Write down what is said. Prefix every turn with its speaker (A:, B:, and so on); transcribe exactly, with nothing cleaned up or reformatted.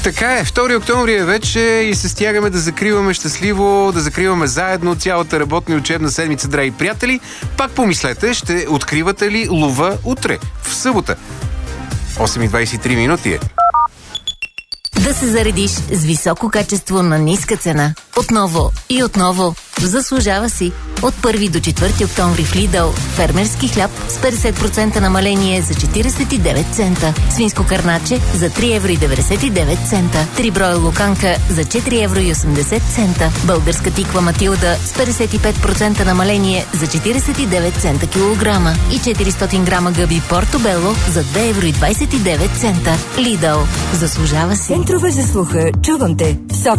A: Така е, втори октомври е вече и се стягаме да закриваме щастливо, да закриваме заедно цялата работна и учебна седмица, драги приятели. Пак помислете, ще откривате ли лова утре, в събота? осем и двайсет и три минути е.
B: Да се заредиш с високо качество на ниска цена. Отново и отново. Заслужава си. От първи до четвърти октомври в Lidl фермерски хляб с петдесет процента намаление за четирийсет и девет цента. Свинско кърначе за три евро и деветдесет и девет цента. Три броя луканка за четири евро и осемдесет цента. Българска тиква Матилда с петдесет и пет процента намаление за четирийсет и девет цента килограма. И четиристотин грама гъби Портобело за две евро и двайсет и девет цента. Lidl. Заслужава си.
C: Центрове за слуха. Чувам те. В София